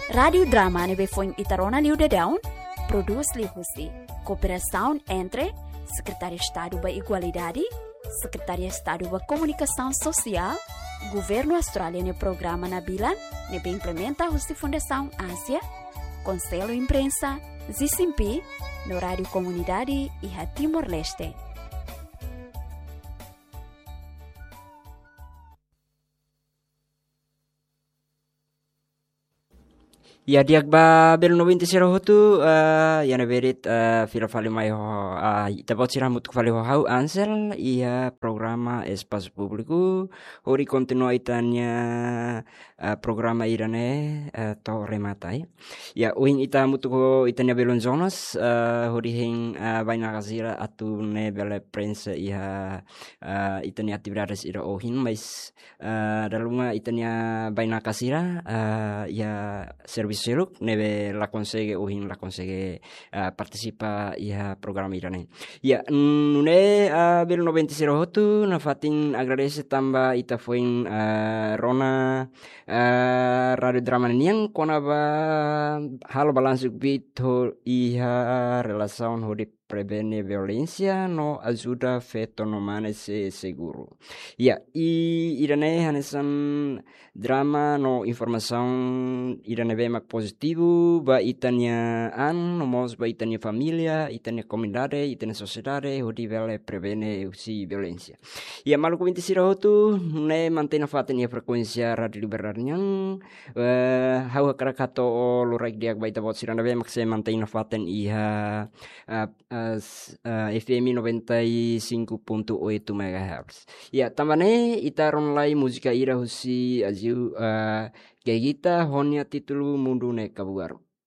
Radio Drama nebe foi Itarona New Dawn, produz li Husi, cooperação entre Secretaria de Estado da Igualdade, Secretaria de Estado da Comunicação Social, Governo Australiano Programa Nabilan, nebe implementa a Fundação Ásia, Conselho Imprensa, Zisimpi, no Rádio Comunidade e a Timor-Leste. Ya diak ba bel 90 hotu ya na berit fila fali mai ho dapat sirah mutuk fali ho hau ansel ia programa espaço público hori continua itanya programa irane to rematai ya uin ita mutuk ho itanya belon zonas hori hing baina kasira atu ne bele prensa ia itanya atividades ira ohin mais dalunga itanya baina kasira ya service seluk nebe la consegue participa ia programa irane. Ya nune bel 90 hotu na fatin agradece tamba ita foin Rona Radio Drama niang kona ba halo balansuk bito ia relação hodi prevene violência no ajuda feto no mane se seguro. Ya irane hanesan drama no informação irane bemak positivo ba itania nomos ba itania família, itania comunidade, itania sociedade hodi vele prevene usi violência. Ya maluku 26 hotu ne mantena fatenia frekuensia radio liberarnyang hau karakato lurak diak baita bot sirana bemak se mantena faten iha FM 95.8 MHz. Ya, tambane ita ronlai musika ira husi aziu kayak kita honya titulu mundu ne kabuar.